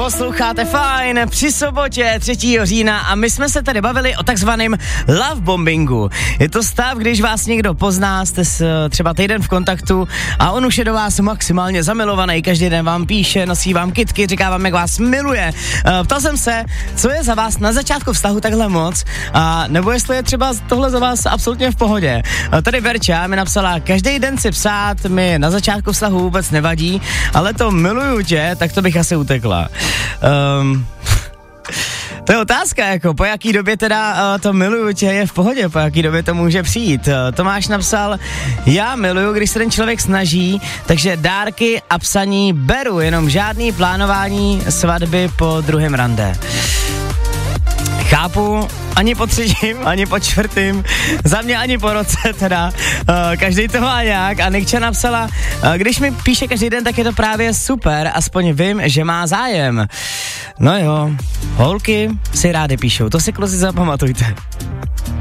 Posloucháte Fajn při sobotě 3. října a my jsme se tady bavili o takzvaném love bombingu. Je to stav, když vás někdo pozná, jste třeba týden v kontaktu a on už je do vás maximálně zamilovaný, každý den vám píše, nosí vám kytky, říká vám, jak vás miluje. Ptal jsem se, co je za vás na začátku vztahu takhle moc, a nebo jestli je třeba tohle za vás absolutně v pohodě. Tady Verča mi napsala, každý den si psát mi na začátku vztahu vůbec nevadí, ale to miluju tě, tak to bych asi utekla. To je otázka, jako po jaký době teda to miluju tě je v pohodě, po jaký době to může přijít. Tomáš napsal, já miluju, když se ten člověk snaží, takže dárky a psaní beru, jenom žádný plánování svatby po druhém rande. Chápu, ani po 3., ani po 4., za mě ani po roce teda, každý to má nějak a Nikča napsala, když mi píše každý den, tak je to právě super, aspoň vím, že má zájem. No jo, holky si rády píšou, to si kluci zapamatujte.